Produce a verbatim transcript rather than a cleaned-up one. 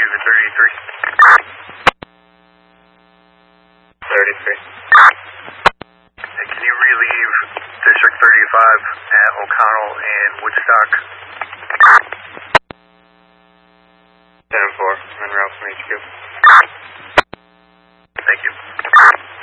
at thirty-three. thirty-three. And can you relieve District thirty-five at O'Connell and Woodstock? ten four, en route from H Q. Thank you.